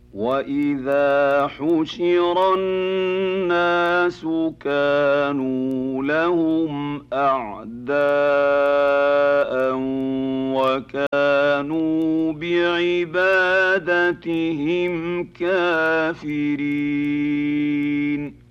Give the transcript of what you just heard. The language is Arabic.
وَإِذَا حُشِرَ النَّاسُ كَانُوا لَهُمْ أَعْدَاءً وَكَانُوا بِعِبَادَتِهِمْ كَافِرِينَ